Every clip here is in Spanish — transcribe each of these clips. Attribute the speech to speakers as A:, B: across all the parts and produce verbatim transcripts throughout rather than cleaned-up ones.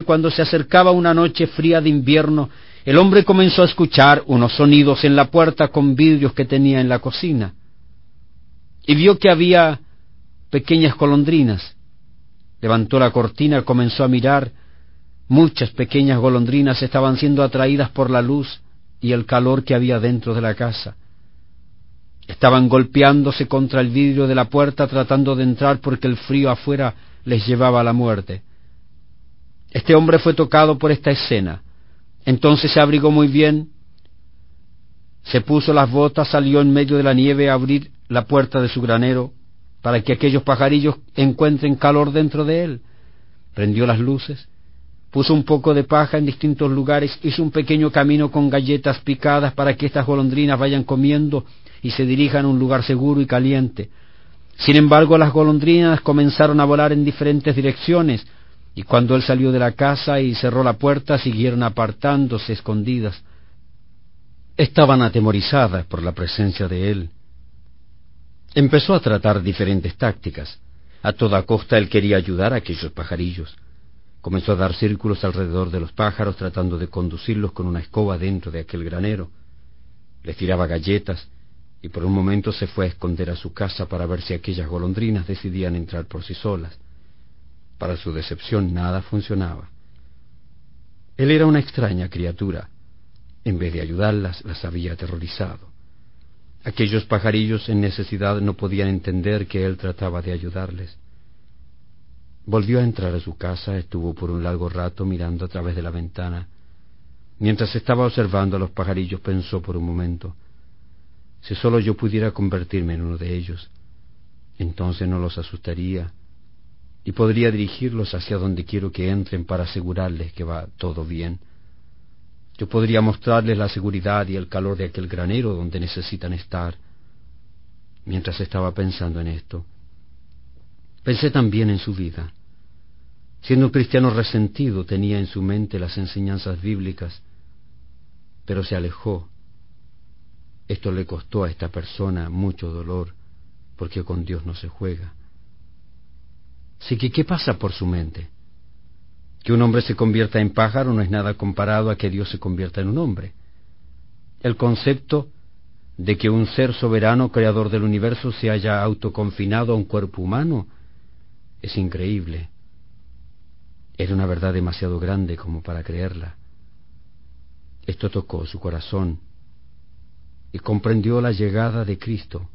A: cuando se acercaba una noche fría de invierno, el hombre comenzó a escuchar unos sonidos en la puerta con vidrios que tenía en la cocina, y vio que había pequeñas golondrinas. Levantó la cortina, comenzó a mirar. Muchas pequeñas golondrinas estaban siendo atraídas por la luz y el calor que había dentro de la casa. Estaban golpeándose contra el vidrio de la puerta tratando de entrar porque el frío afuera les llevaba a la muerte. Este hombre fue tocado por esta escena. Entonces se abrigó muy bien, se puso las botas, salió en medio de la nieve a abrir la puerta de su granero para que aquellos pajarillos encuentren calor dentro de él. Prendió las luces, puso un poco de paja en distintos lugares, hizo un pequeño camino con galletas picadas para que estas golondrinas vayan comiendo y se dirijan a un lugar seguro y caliente. Sin embargo, las golondrinas comenzaron a volar en diferentes direcciones, y cuando él salió de la casa y cerró la puerta, siguieron apartándose escondidas. Estaban atemorizadas por la presencia de él. Empezó a tratar diferentes tácticas. A toda costa él quería ayudar a aquellos pajarillos. Comenzó a dar círculos alrededor de los pájaros, tratando de conducirlos con una escoba dentro de aquel granero. Les tiraba galletas, y por un momento se fue a esconder a su casa para ver si aquellas golondrinas decidían entrar por sí solas. Para su decepción, nada funcionaba. Él era una extraña criatura. En vez de ayudarlas, las había aterrorizado. Aquellos pajarillos en necesidad no podían entender que él trataba de ayudarles. Volvió a entrar a su casa, estuvo por un largo rato mirando a través de la ventana. Mientras estaba observando a los pajarillos, pensó por un momento: si solo yo pudiera convertirme en uno de ellos, entonces no los asustaría y podría dirigirlos hacia donde quiero que entren para asegurarles que va todo bien. Yo podría mostrarles la seguridad y el calor de aquel granero donde necesitan estar. Mientras estaba pensando en esto, pensé también en su vida. Siendo un cristiano resentido, tenía en su mente las enseñanzas bíblicas, pero se alejó. Esto le costó a esta persona mucho dolor, porque con Dios no se juega. Así que, ¿qué pasa por su mente? Que un hombre se convierta en pájaro no es nada comparado a que Dios se convierta en un hombre. El concepto de que un ser soberano, creador del universo, se haya autoconfinado a un cuerpo humano es increíble. Era una verdad demasiado grande como para creerla. Esto tocó su corazón y comprendió la llegada de Cristo.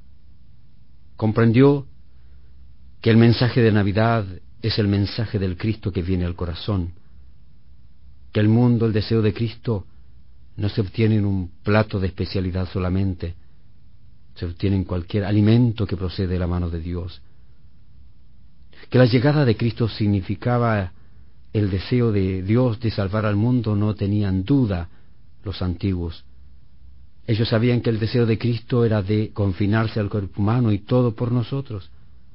A: Comprendió que el mensaje de Navidad es el mensaje del Cristo que viene al corazón, que el mundo, el deseo de Cristo, no se obtiene en un plato de especialidad solamente, se obtiene en cualquier alimento que procede de la mano de Dios, que la llegada de Cristo significaba el deseo de Dios de salvar al mundo. No tenían duda los antiguos. Ellos sabían que el deseo de Cristo era de confinarse al cuerpo humano y todo por nosotros,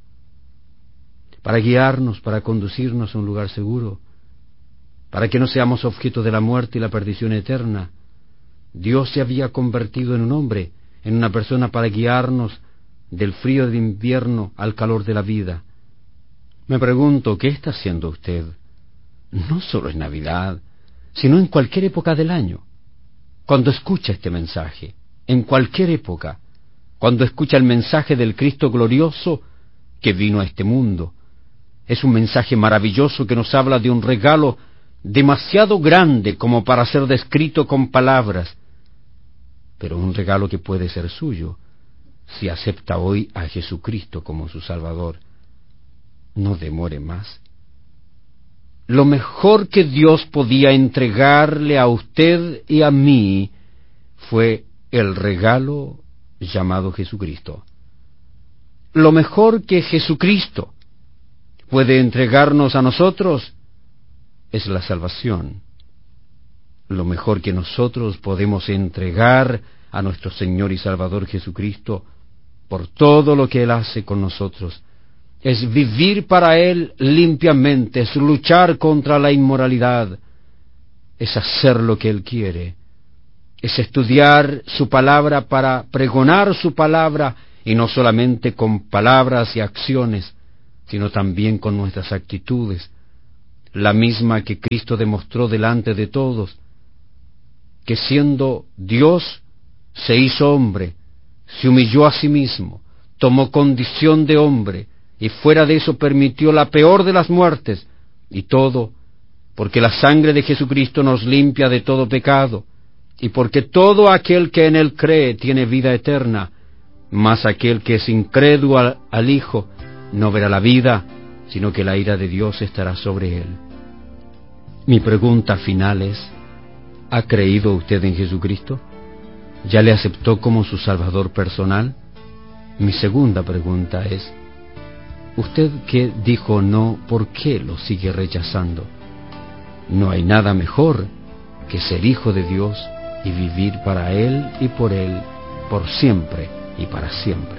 A: para guiarnos, para conducirnos a un lugar seguro, para que no seamos objeto de la muerte y la perdición eterna. Dios se había convertido en un hombre, en una persona, para guiarnos del frío de invierno al calor de la vida. Me pregunto, ¿qué está haciendo usted? No solo en Navidad, sino en cualquier época del año. Cuando escucha este mensaje, en cualquier época, cuando escucha el mensaje del Cristo glorioso que vino a este mundo, es un mensaje maravilloso que nos habla de un regalo demasiado grande como para ser descrito con palabras, pero un regalo que puede ser suyo si acepta hoy a Jesucristo como su Salvador. No demore más. Lo mejor que Dios podía entregarle a usted y a mí fue el regalo llamado Jesucristo. Lo mejor que Jesucristo puede entregarnos a nosotros es la salvación. Lo mejor que nosotros podemos entregar a nuestro Señor y Salvador Jesucristo, por todo lo que Él hace con nosotros, es vivir para Él limpiamente, es luchar contra la inmoralidad, es hacer lo que Él quiere, es estudiar su palabra para pregonar su palabra, y no solamente con palabras y acciones, sino también con nuestras actitudes. la misma que Cristo demostró delante de todos, que siendo Dios se hizo hombre, se humilló a sí mismo, tomó condición de hombre, y fuera de eso permitió la peor de las muertes, y todo porque la sangre de Jesucristo nos limpia de todo pecado, y porque todo aquel que en él cree tiene vida eterna, mas aquel que es incrédulo al, al Hijo no verá la vida, sino que la ira de Dios estará sobre él. Mi pregunta final es, ¿ha creído usted en Jesucristo? ¿Ya le aceptó como su Salvador personal? Mi segunda pregunta es, usted que dijo no, ¿por qué lo sigue rechazando? No hay nada mejor que ser hijo de Dios y vivir para Él y por Él, por siempre y para siempre.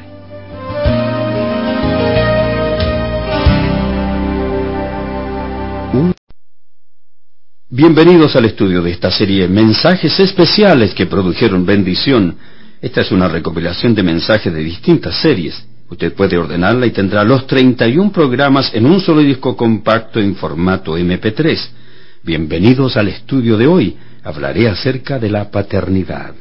B: Un... Bienvenidos al estudio de esta serie Mensajes Especiales que Produjeron Bendición. Esta es una recopilación de mensajes de distintas series. Usted puede ordenarla y tendrá los treinta y un programas en un solo disco compacto en formato eme pe tres. Bienvenidos al estudio de hoy. Hablaré acerca de la paternidad.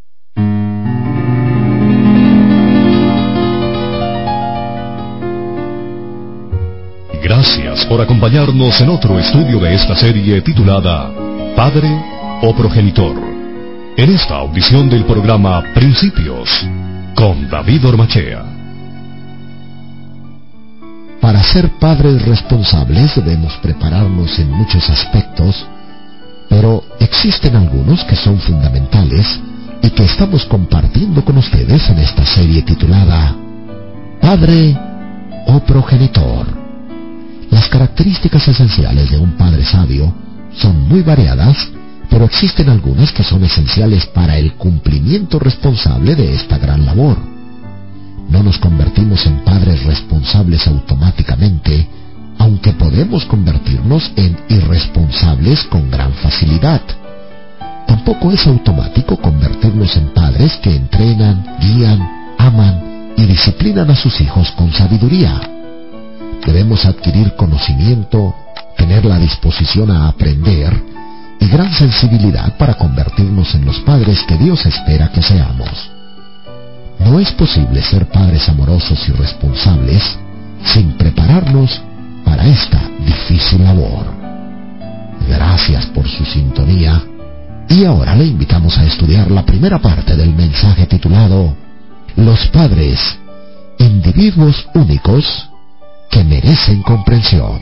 C: Gracias por acompañarnos en otro estudio de esta serie titulada Padre o Progenitor. En esta audición del programa Principios, con David Ormachea.
D: Para ser padres responsables debemos prepararnos en muchos aspectos, pero existen algunos que son fundamentales y que estamos compartiendo con ustedes en esta serie titulada Padre o Progenitor. Las características esenciales de un padre sabio son muy variadas, pero existen algunas que son esenciales para el cumplimiento responsable de esta gran labor. No nos convertimos en padres responsables automáticamente, aunque podemos convertirnos en irresponsables con gran facilidad. Tampoco es automático convertirnos en padres que entrenan, guían, aman y disciplinan a sus hijos con sabiduría. Debemos adquirir conocimiento, tener la disposición a aprender y gran sensibilidad para convertirnos en los padres que Dios espera que seamos. No es posible ser padres amorosos y responsables sin prepararnos para esta difícil labor. Gracias por su sintonía y ahora le invitamos a estudiar la primera parte del mensaje titulado Los padres, individuos únicos que merecen comprensión.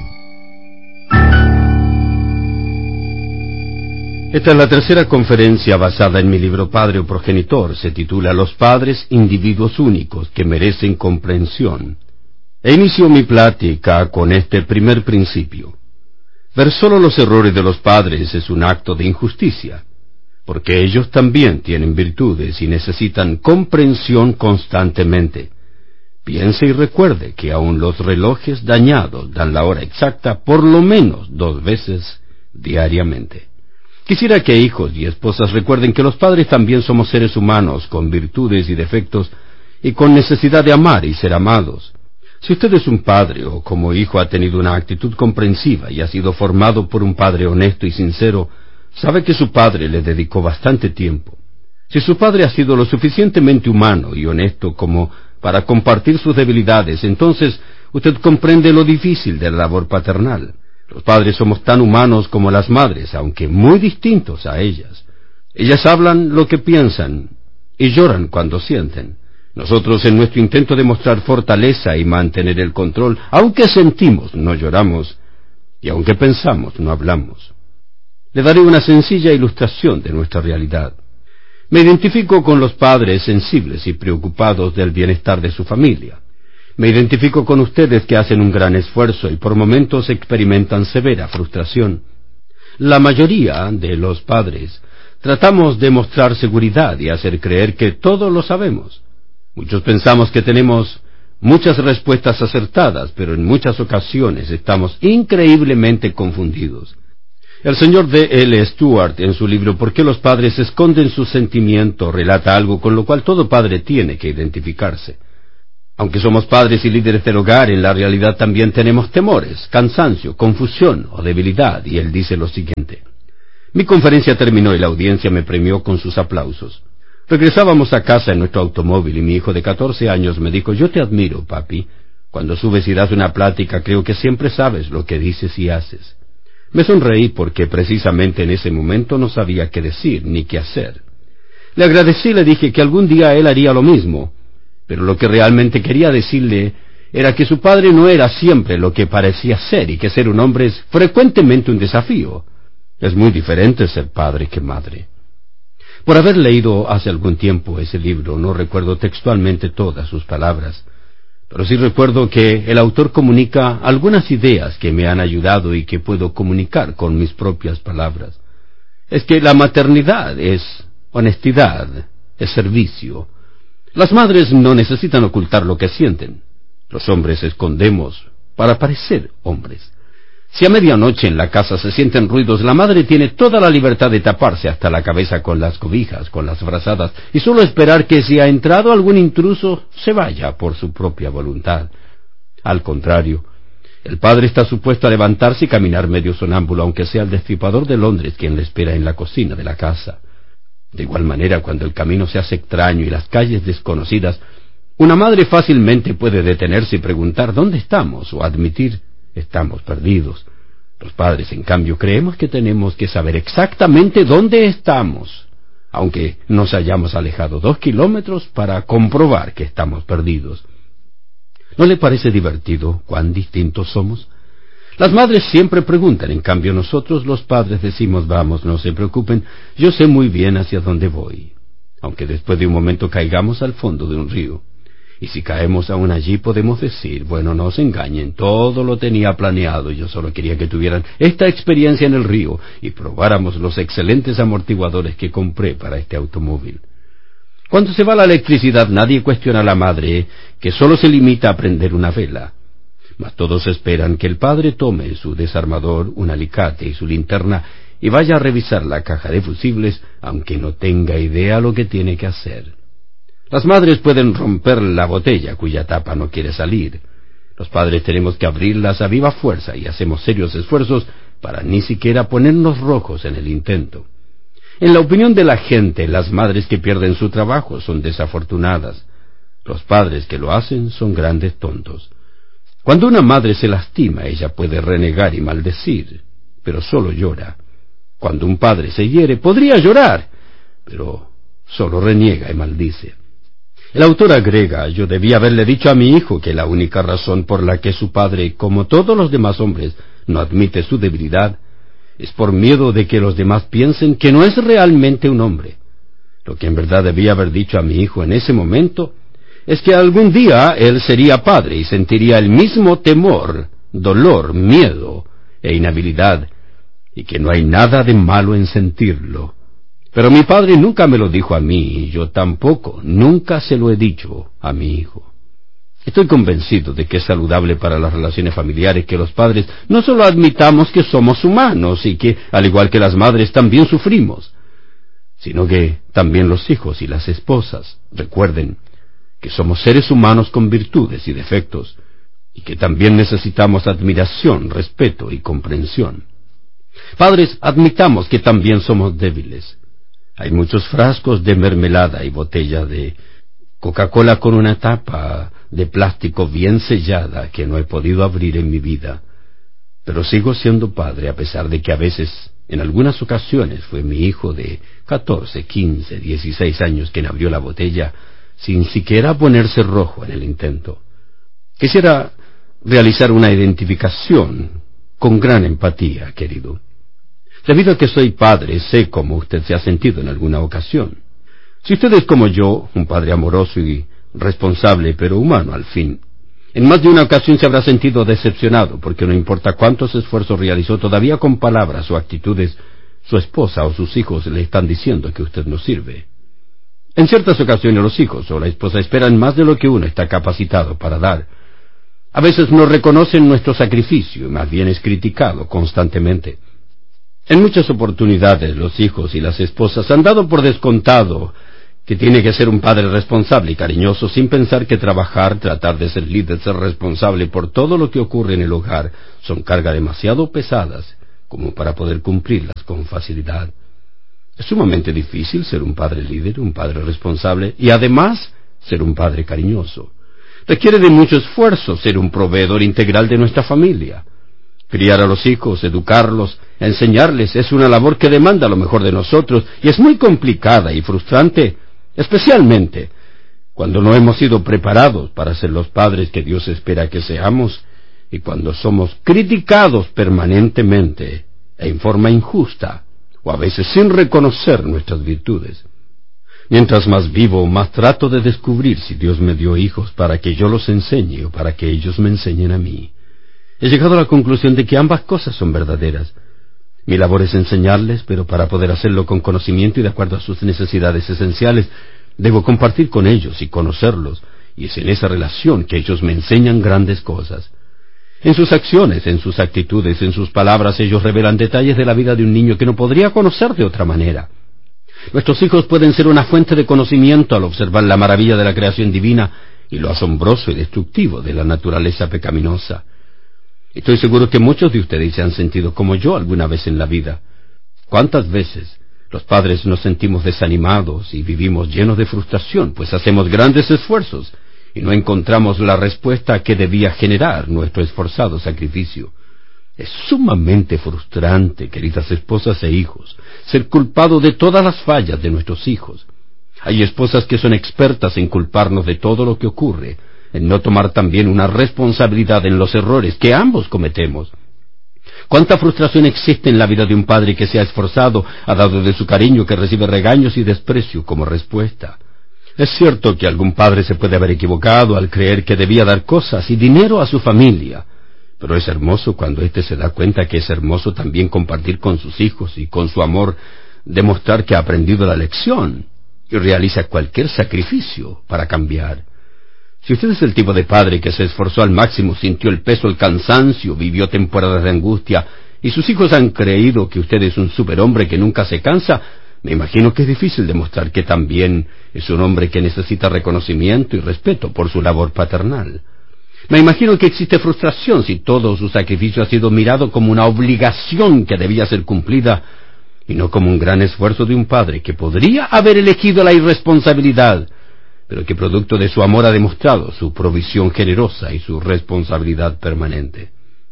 B: Esta es la tercera conferencia basada en mi libro Padre o Progenitor. Se titula Los padres, individuos únicos que merecen comprensión. E inicio mi plática con este primer principio. Ver solo los errores de los padres es un acto de injusticia, porque ellos también tienen virtudes y necesitan comprensión constantemente. Piense y recuerde que aun los relojes dañados dan la hora exacta por lo menos dos veces diariamente. Quisiera que hijos y esposas recuerden que los padres también somos seres humanos con virtudes y defectos y con necesidad de amar y ser amados. Si usted es un padre o como hijo ha tenido una actitud comprensiva y ha sido formado por un padre honesto y sincero, sabe que su padre le dedicó bastante tiempo. Si su padre ha sido lo suficientemente humano y honesto como para compartir sus debilidades, entonces usted comprende lo difícil de la labor paternal. Los padres somos tan humanos como las madres, aunque muy distintos a ellas. Ellas hablan lo que piensan y lloran cuando sienten. Nosotros, en nuestro intento de mostrar fortaleza y mantener el control, aunque sentimos, no lloramos, y aunque pensamos, no hablamos. Le daré una sencilla ilustración de nuestra realidad. Me identifico con los padres sensibles y preocupados del bienestar de su familia. Me identifico con ustedes que hacen un gran esfuerzo y por momentos experimentan severa frustración. La mayoría de los padres tratamos de mostrar seguridad y hacer creer que todo lo sabemos. Muchos pensamos que tenemos muchas respuestas acertadas, pero en muchas ocasiones estamos increíblemente confundidos. El señor D L Stewart, en su libro ¿Por qué los padres esconden sus sentimientos?, relata algo con lo cual todo padre tiene que identificarse. Aunque somos padres y líderes del hogar, en la realidad también tenemos temores, cansancio, confusión o debilidad, y él dice lo siguiente. Mi conferencia terminó y la audiencia me premió con sus aplausos. Regresábamos a casa en nuestro automóvil y mi hijo de catorce años me dijo, yo te admiro, papi. Cuando subes y das una plática creo que siempre sabes lo que dices y haces. Me sonreí porque precisamente en ese momento no sabía qué decir ni qué hacer. Le agradecí y le dije que algún día él haría lo mismo, pero lo que realmente quería decirle era que su padre no era siempre lo que parecía ser y que ser un hombre es frecuentemente un desafío. Es muy diferente ser padre que madre. Por haber leído hace algún tiempo ese libro, no recuerdo textualmente todas sus palabras, pero sí recuerdo que el autor comunica algunas ideas que me han ayudado y que puedo comunicar con mis propias palabras. Es que la maternidad es honestidad, es servicio. Las madres no necesitan ocultar lo que sienten. Los hombres escondemos para parecer hombres. Si a medianoche en la casa se sienten ruidos, la madre tiene toda la libertad de taparse hasta la cabeza con las cobijas, con las frazadas, y solo esperar que si ha entrado algún intruso, se vaya por su propia voluntad. Al contrario, el padre está supuesto a levantarse y caminar medio sonámbulo, aunque sea el destripador de Londres quien le espera en la cocina de la casa. De igual manera, cuando el camino se hace extraño y las calles desconocidas, una madre fácilmente puede detenerse y preguntar ¿dónde estamos? O admitir estamos perdidos. Los padres, en cambio, creemos que tenemos que saber exactamente dónde estamos, aunque nos hayamos alejado dos kilómetros para comprobar que estamos perdidos. ¿No le parece divertido cuán distintos somos? Las madres siempre preguntan, en cambio nosotros los padres decimos vamos, no se preocupen, yo sé muy bien hacia dónde voy, aunque después de un momento caigamos al fondo de un río. Y si caemos aún allí podemos decir, bueno, no se engañen, todo lo tenía planeado, yo solo quería que tuvieran esta experiencia en el río y probáramos los excelentes amortiguadores que compré para este automóvil. Cuando se va la electricidad nadie cuestiona a la madre que solo se limita a prender una vela. Mas todos esperan que el padre tome su desarmador, un alicate y su linterna y vaya a revisar la caja de fusibles, aunque no tenga idea lo que tiene que hacer. Las madres pueden romper la botella cuya tapa no quiere salir. Los padres tenemos que abrirlas a viva fuerza y hacemos serios esfuerzos para ni siquiera ponernos rojos en el intento. En la opinión de la gente, las madres que pierden su trabajo son desafortunadas. Los padres que lo hacen son grandes tontos. Cuando una madre se lastima, ella puede renegar y maldecir, pero solo llora. Cuando un padre se hiere, podría llorar, pero solo reniega y maldice. El autor agrega, yo debía haberle dicho a mi hijo que la única razón por la que su padre, como todos los demás hombres, no admite su debilidad, es por miedo de que los demás piensen que no es realmente un hombre. Lo que en verdad debía haber dicho a mi hijo en ese momento es que algún día él sería padre y sentiría el mismo temor, dolor, miedo e inhabilidad, y que no hay nada de malo en sentirlo. Pero mi padre nunca me lo dijo a mí, y yo tampoco, nunca se lo he dicho a mi hijo. Estoy convencido de que es saludable para las relaciones familiares que los padres no solo admitamos que somos humanos y que, al igual que las madres, también sufrimos, sino que también los hijos y las esposas recuerden que somos seres humanos con virtudes y defectos, y que también necesitamos admiración, respeto y comprensión. Padres, admitamos que también somos débiles. Hay muchos frascos de mermelada y botellas de Coca-Cola con una tapa de plástico bien sellada que no he podido abrir en mi vida. Pero sigo siendo padre a pesar de que a veces, en algunas ocasiones, fue mi hijo de catorce, quince, dieciséis años quien abrió la botella sin siquiera ponerse rojo en el intento. Quisiera realizar una identificación con gran empatía, querido. Debido a que soy padre, sé cómo usted se ha sentido en alguna ocasión. Si usted es como yo, un padre amoroso y responsable, pero humano al fin, en más de una ocasión se habrá sentido decepcionado, porque no importa cuántos esfuerzos realizó, todavía con palabras o actitudes, su esposa o sus hijos le están diciendo que usted no sirve. En ciertas ocasiones los hijos o la esposa esperan más de lo que uno está capacitado para dar. A veces no reconocen nuestro sacrificio y más bien es criticado constantemente. En muchas oportunidades los hijos y las esposas han dado por descontado que tiene que ser un padre responsable y cariñoso sin pensar que trabajar, tratar de ser líder, ser responsable por todo lo que ocurre en el hogar son cargas demasiado pesadas como para poder cumplirlas con facilidad. Es sumamente difícil ser un padre líder, un padre responsable y además ser un padre cariñoso. Requiere de mucho esfuerzo ser un proveedor integral de nuestra familia. Criar a los hijos, educarlos, enseñarles es una labor que demanda lo mejor de nosotros y es muy complicada y frustrante, especialmente cuando no hemos sido preparados para ser los padres que Dios espera que seamos y cuando somos criticados permanentemente e en forma injusta o a veces sin reconocer nuestras virtudes. Mientras más vivo, más trato de descubrir si Dios me dio hijos para que yo los enseñe o para que ellos me enseñen a mí. He llegado a la conclusión de que ambas cosas son verdaderas. Mi labor es enseñarles, pero para poder hacerlo con conocimiento y de acuerdo a sus necesidades esenciales, debo compartir con ellos y conocerlos, y es en esa relación que ellos me enseñan grandes cosas. En sus acciones, en sus actitudes, en sus palabras, ellos revelan detalles de la vida de un niño que no podría conocer de otra manera. Nuestros hijos pueden ser una fuente de conocimiento al observar la maravilla de la creación divina y lo asombroso y destructivo de la naturaleza pecaminosa. Estoy seguro que muchos de ustedes se han sentido como yo alguna vez en la vida. ¿Cuántas veces los padres nos sentimos desanimados y vivimos llenos de frustración, pues hacemos grandes esfuerzos y no encontramos la respuesta que debía generar nuestro esforzado sacrificio? Es sumamente frustrante, queridas esposas e hijos, ser culpado de todas las fallas de nuestros hijos. Hay esposas que son expertas en culparnos de todo lo que ocurre, en no tomar también una responsabilidad en los errores que ambos cometemos. ¿Cuánta frustración existe en la vida de un padre que se ha esforzado, ha dado de su cariño, que recibe regaños y desprecio como respuesta? Es cierto que algún padre se puede haber equivocado al creer que debía dar cosas y dinero a su familia, pero es hermoso cuando éste se da cuenta que es hermoso también compartir con sus hijos y con su amor demostrar que ha aprendido la lección y realiza cualquier sacrificio para cambiar. Si usted es el tipo de padre que se esforzó al máximo, sintió el peso, el cansancio, vivió temporadas de angustia, y sus hijos han creído que usted es un superhombre que nunca se cansa, me imagino que es difícil demostrar que también es un hombre que necesita reconocimiento y respeto por su labor paternal. Me imagino que existe frustración si todo su sacrificio ha sido mirado como una obligación que debía ser cumplida, y no como un gran esfuerzo de un padre que podría haber elegido la irresponsabilidad, pero que producto de su amor ha demostrado su provisión generosa y su responsabilidad permanente.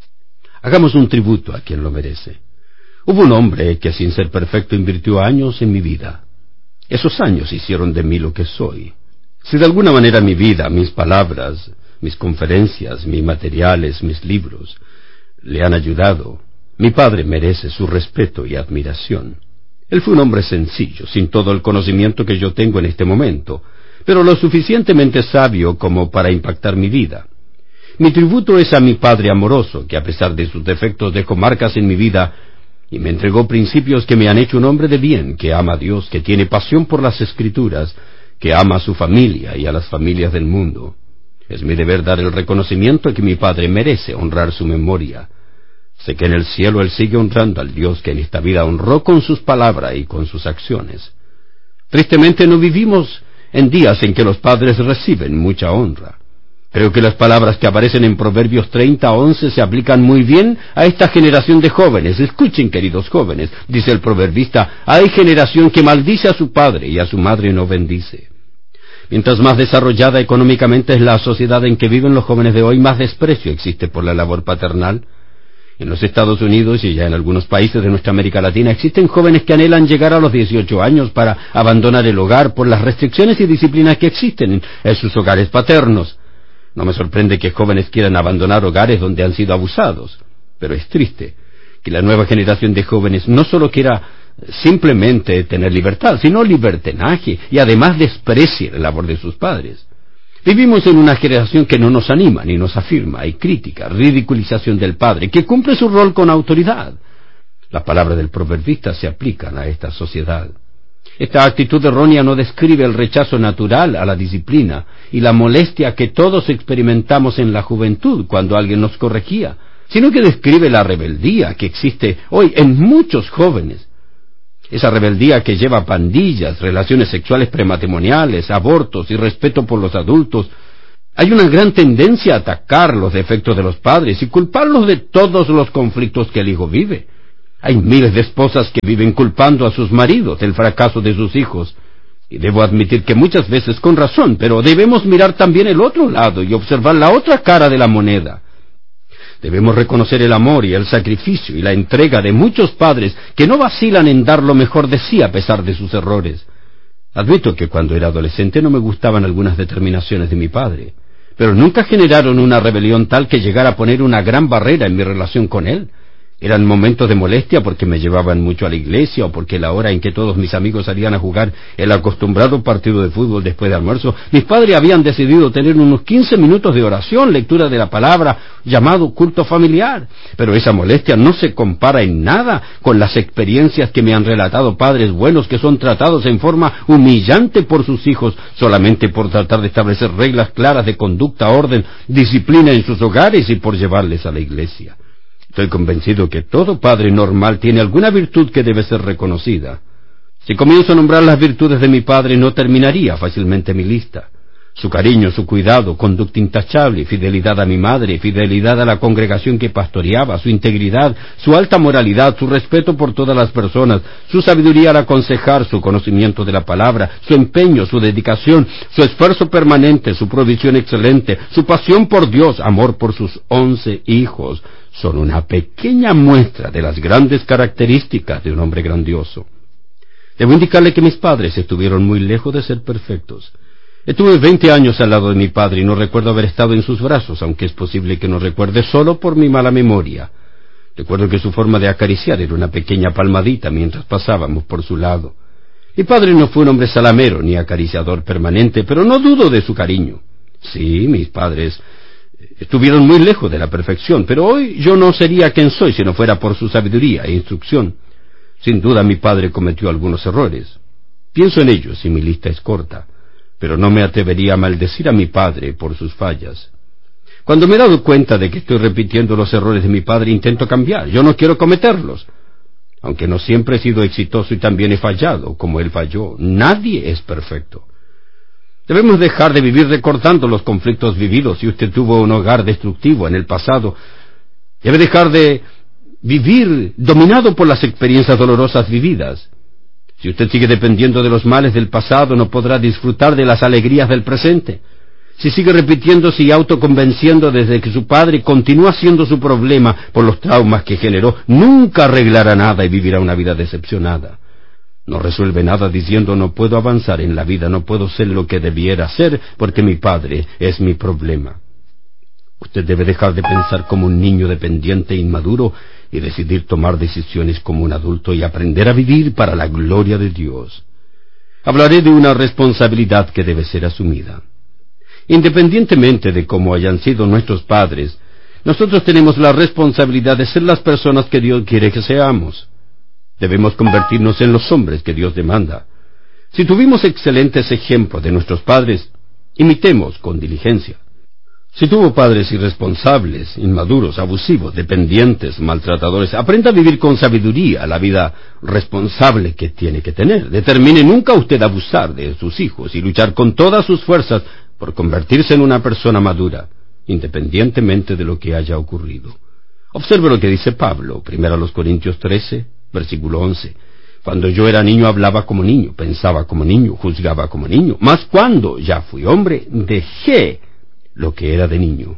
B: Hagamos un tributo a quien lo merece. Hubo un hombre que sin ser perfecto invirtió años en mi vida. Esos años hicieron de mí lo que soy. Si de alguna manera mi vida, mis palabras, mis conferencias, mis materiales, mis libros le han ayudado, mi padre merece su respeto y admiración. Él fue un hombre sencillo, sin todo el conocimiento que yo tengo en este momento, pero lo suficientemente sabio como para impactar mi vida. Mi tributo es a mi padre amoroso, que a pesar de sus defectos dejó marcas en mi vida y me entregó principios que me han hecho un hombre de bien, que ama a Dios, que tiene pasión por las Escrituras, que ama a su familia y a las familias del mundo. Es mi deber dar el reconocimiento que mi padre merece, honrar su memoria. Sé que en el cielo él sigue honrando al Dios que en esta vida honró con sus palabras y con sus acciones. Tristemente no vivimos en días en que los padres reciben mucha honra. Creo que las palabras que aparecen en Proverbios treinta, once se aplican muy bien a esta generación de jóvenes. Escuchen, queridos jóvenes, dice el proverbista, hay generación que maldice a su padre y a su madre no bendice. Mientras más desarrollada económicamente es la sociedad en que viven los jóvenes de hoy, más desprecio existe por la labor paternal. En los Estados Unidos y ya en algunos países de nuestra América Latina existen jóvenes que anhelan llegar a los dieciocho años para abandonar el hogar por las restricciones y disciplinas que existen en sus hogares paternos. No me sorprende que jóvenes quieran abandonar hogares donde han sido abusados, pero es triste que la nueva generación de jóvenes no solo quiera simplemente tener libertad, sino libertinaje, y además desprecie la labor de sus padres. Vivimos en una generación que no nos anima ni nos afirma, hay crítica, ridiculización del padre, que cumple su rol con autoridad. Las palabras del proverbista se aplican a esta sociedad. Esta actitud errónea no describe el rechazo natural a la disciplina y la molestia que todos experimentamos en la juventud cuando alguien nos corregía, sino que describe la rebeldía que existe hoy en muchos jóvenes. esa rebeldía que lleva a pandillas, relaciones sexuales prematrimoniales, abortos y respeto por los adultos. Hay una gran tendencia a atacar los defectos de los padres y culparlos de todos los conflictos que el hijo vive. Hay miles de esposas que viven culpando a sus maridos del fracaso de sus hijos. Y debo admitir que muchas veces con razón, pero debemos mirar también el otro lado y observar la otra cara de la moneda. Debemos reconocer el amor y el sacrificio y la entrega de muchos padres que no vacilan en dar lo mejor de sí a pesar de sus errores. Admito que cuando era adolescente no me gustaban algunas determinaciones de mi padre, pero nunca generaron una rebelión tal que llegara a poner una gran barrera en mi relación con él. Eran momentos de molestia porque me llevaban mucho a la iglesia o porque la hora en que todos mis amigos salían a jugar el acostumbrado partido de fútbol después de almuerzo, mis padres habían decidido tener unos quince minutos de oración, lectura de la palabra, llamado culto familiar. Pero esa molestia no se compara en nada con las experiencias que me han relatado padres buenos que son tratados en forma humillante por sus hijos solamente por tratar de establecer reglas claras de conducta, orden, disciplina en sus hogares y por llevarles a la iglesia. Estoy convencido que todo padre normal tiene alguna virtud que debe ser reconocida. Si comienzo a nombrar las virtudes de mi padre, no terminaría fácilmente mi lista. Su cariño, su cuidado, conducta intachable, fidelidad a mi madre, fidelidad a la congregación que pastoreaba, su integridad, su alta moralidad, su respeto por todas las personas, su sabiduría al aconsejar, su conocimiento de la palabra, su empeño, su dedicación, su esfuerzo permanente, su provisión excelente, su pasión por Dios, amor por sus once hijos, son una pequeña muestra de las grandes características de un hombre grandioso. Debo indicarle que mis padres estuvieron muy lejos de ser perfectos. Estuve veinte años al lado de mi padre y no recuerdo haber estado en sus brazos, aunque es posible que no recuerde solo por mi mala memoria. Recuerdo que su forma de acariciar era una pequeña palmadita mientras pasábamos por su lado. Mi padre no fue un hombre salamero ni acariciador permanente, pero no dudo de su cariño. Sí, mis padres estuvieron muy lejos de la perfección, pero hoy yo no sería quien soy si no fuera por su sabiduría e instrucción. Sin duda mi padre cometió algunos errores. Pienso en ellos y mi lista es corta, pero no me atrevería a maldecir a mi padre por sus fallas. Cuando me he dado cuenta de que estoy repitiendo los errores de mi padre, intento cambiar. Yo no quiero cometerlos. Aunque no siempre he sido exitoso y también he fallado, como él falló. Nadie es perfecto. Debemos dejar de vivir recordando los conflictos vividos. Si usted tuvo un hogar destructivo en el pasado, debe dejar de vivir dominado por las experiencias dolorosas vividas. Si usted sigue dependiendo de los males del pasado, no podrá disfrutar de las alegrías del presente. Si sigue repitiéndose y autoconvenciendo desde que su padre continúa siendo su problema por los traumas que generó, nunca arreglará nada y vivirá una vida decepcionada. No resuelve nada diciendo no puedo avanzar en la vida, no puedo ser lo que debiera ser porque mi padre es mi problema. Usted debe dejar de pensar como un niño dependiente e inmaduro y decidir tomar decisiones como un adulto y aprender a vivir para la gloria de Dios. Hablaré de una responsabilidad que debe ser asumida. Independientemente de cómo hayan sido nuestros padres, nosotros tenemos la responsabilidad de ser las personas que Dios quiere que seamos. Debemos convertirnos en los hombres que Dios demanda. Si tuvimos excelentes ejemplos de nuestros padres, imitemos con diligencia. Si tuvo padres irresponsables, inmaduros, abusivos, dependientes, maltratadores, aprenda a vivir con sabiduría la vida responsable que tiene que tener. Determine nunca usted abusar de sus hijos y luchar con todas sus fuerzas por convertirse en una persona madura, independientemente de lo que haya ocurrido. Observe lo que dice Pablo, primero a los Corintios trece, versículo once. Cuando yo era niño hablaba como niño, pensaba como niño, juzgaba como niño. Mas cuando ya fui hombre, dejé lo que era de niño.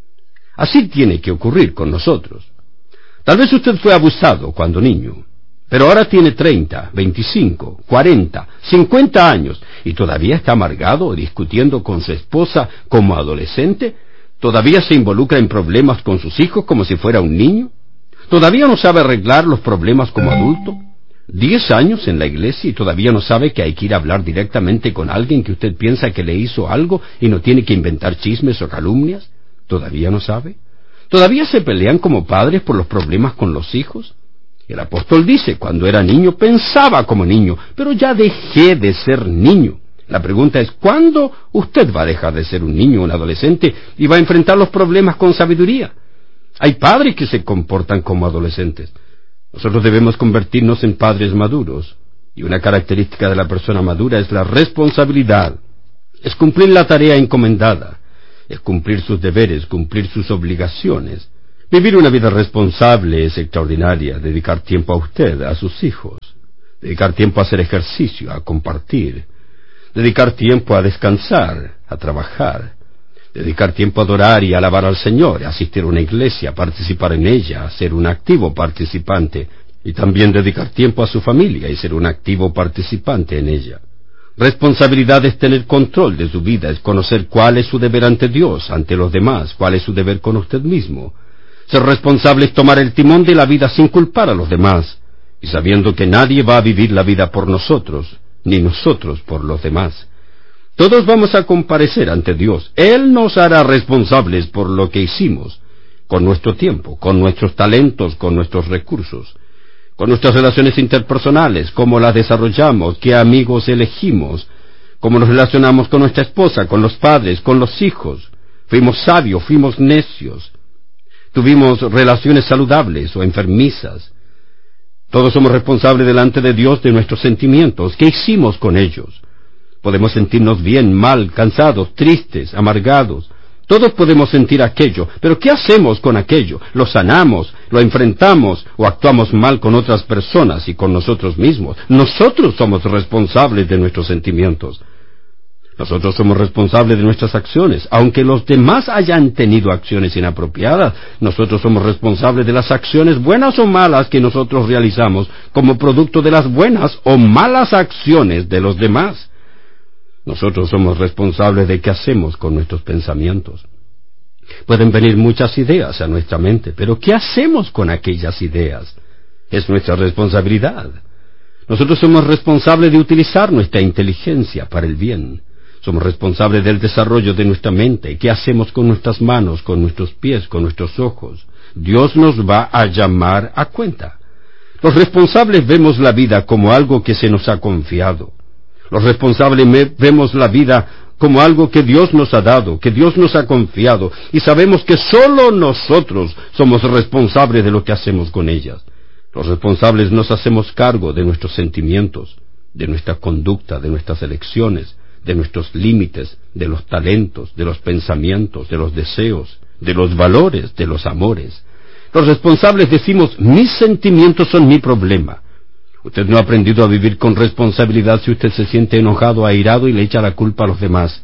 B: Así tiene que ocurrir con nosotros. Tal vez usted fue abusado cuando niño, pero ahora tiene treinta, veinticinco, cuarenta, cincuenta años y todavía está amargado o discutiendo con su esposa como adolescente. ¿Todavía se involucra en problemas con sus hijos como si fuera un niño? ¿Todavía no sabe arreglar los problemas como adulto? Diez años en la iglesia y todavía no sabe que hay que ir a hablar directamente con alguien que usted piensa que le hizo algo y no tiene que inventar chismes o calumnias. ¿Todavía no sabe? ¿Todavía se pelean como padres por los problemas con los hijos? El apóstol dice, cuando era niño pensaba como niño, pero ya dejé de ser niño. La pregunta es, ¿cuándo usted va a dejar de ser un niño o un adolescente y va a enfrentar los problemas con sabiduría? Hay padres que se comportan como adolescentes. Nosotros debemos convertirnos en padres maduros, y una característica de la persona madura es la responsabilidad, es cumplir la tarea encomendada, es cumplir sus deberes, cumplir sus obligaciones. Vivir una vida responsable es extraordinaria, dedicar tiempo a usted, a sus hijos, dedicar tiempo a hacer ejercicio, a compartir, dedicar tiempo a descansar, a trabajar, dedicar tiempo a adorar y alabar al Señor, a asistir a una iglesia, a participar en ella, a ser un activo participante, y también dedicar tiempo a su familia y ser un activo participante en ella. Responsabilidad es tener control de su vida, es conocer cuál es su deber ante Dios, ante los demás, cuál es su deber con usted mismo. Ser responsable es tomar el timón de la vida sin culpar a los demás, y sabiendo que nadie va a vivir la vida por nosotros, ni nosotros por los demás. Todos vamos a comparecer ante Dios. Él nos hará responsables por lo que hicimos, con nuestro tiempo, con nuestros talentos, con nuestros recursos, con nuestras relaciones interpersonales, cómo las desarrollamos, qué amigos elegimos, cómo nos relacionamos con nuestra esposa, con los padres, con los hijos. Fuimos sabios, fuimos necios, tuvimos relaciones saludables o enfermizas. Todos somos responsables delante de Dios de nuestros sentimientos. ¿Qué hicimos con ellos? Podemos sentirnos bien, mal, cansados, tristes, amargados. Todos podemos sentir aquello, pero ¿qué hacemos con aquello? ¿Lo sanamos, lo enfrentamos o actuamos mal con otras personas y con nosotros mismos? Nosotros somos responsables de nuestros sentimientos. Nosotros somos responsables de nuestras acciones. Aunque los demás hayan tenido acciones inapropiadas, nosotros somos responsables de las acciones buenas o malas que nosotros realizamos como producto de las buenas o malas acciones de los demás. Nosotros somos responsables de qué hacemos con nuestros pensamientos. Pueden venir muchas ideas a nuestra mente, pero ¿qué hacemos con aquellas ideas? Es nuestra responsabilidad. Nosotros somos responsables de utilizar nuestra inteligencia para el bien. Somos responsables del desarrollo de nuestra mente. ¿Qué hacemos con nuestras manos, con nuestros pies, con nuestros ojos? Dios nos va a llamar a cuenta. Los responsables vemos la vida como algo que se nos ha confiado. Los responsables vemos la vida como algo que Dios nos ha dado, que Dios nos ha confiado, y sabemos que solo nosotros somos responsables de lo que hacemos con ellas. Los responsables nos hacemos cargo de nuestros sentimientos, de nuestra conducta, de nuestras elecciones, de nuestros límites, de los talentos, de los pensamientos, de los deseos, de los valores, de los amores. Los responsables decimos, mis sentimientos son mi problema. Usted no ha aprendido a vivir con responsabilidad si usted se siente enojado, airado y le echa la culpa a los demás.